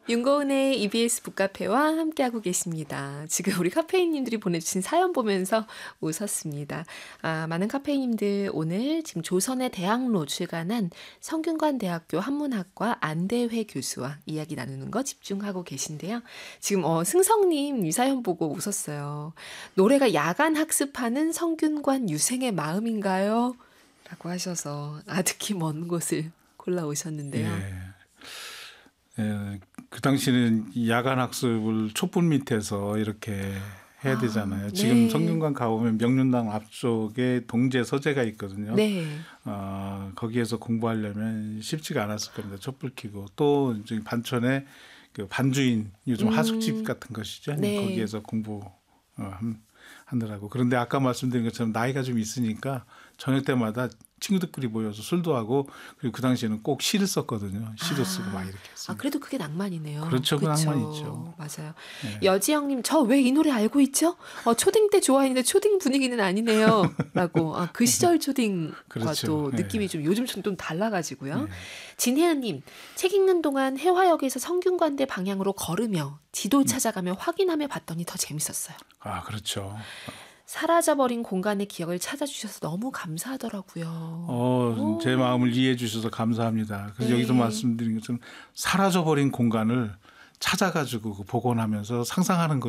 윤고은의 EBS 북카페와 함께하고 계십니다. 지금 우리 카페인님들이 보내주신 사연 보면서 웃었습니다. 많은 카페인님들 오늘 지금 조선의 대학로 출간한 성균관대학교 한문학과 안대회 교수와 이야기 나누는 거 집중하고 계신데요. 지금 승성님 이 사연 보고 웃었어요. 노래가 야간 학습하는 성균관 유생의 마음인가요? 라고 하셔서 아득히 먼 곳을 골라오셨는데요. 예, 그 당시는 야간 학습을 촛불 밑에서 이렇게 해야 되잖아요. 지금 네. 성균관 가보면 명륜당 앞쪽에 동제 서재가 있거든요. 네. 거기에서 공부하려면 쉽지가 않았을 겁니다. 촛불 켜고 또 이제 반천에 그 반주인 요즘 하숙집 같은 것이죠. 네. 거기에서 공부 하느라고. 그런데 아까 말씀드린 것처럼 나이가 좀 있으니까 저녁 때마다 친구들끼리 모여서 술도 하고 그리고 그 당시에는 꼭 시를 썼거든요. 시도 쓰고 막 이렇게 했어요. 그래도 그게 낭만이네요. 그렇죠. 그 낭만이죠. 맞아요. 네. 여지영님, 저 왜 이 노래 알고 있죠? 초딩 때 좋아했는데 초딩 분위기는 아니네요. 라고. 그 시절 초딩과 그렇죠. 또 네. 느낌이 좀 요즘처럼 좀 달라가지고요. 네. 진혜은님, 책 읽는 동안 해화역에서 성균관대 방향으로 걸으며 지도 찾아가며 확인하며 봤더니 더 재밌었어요. 그렇죠. 사라져버린 공간의 기억을 찾아주셔서 너무 감사하더라고요. 제 마음을 이해해 주셔서 감사합니다. 그래서 네. 여기서 말씀드린 것처럼 사라져버린 공간을 찾아가지고 복원하면서 상상하는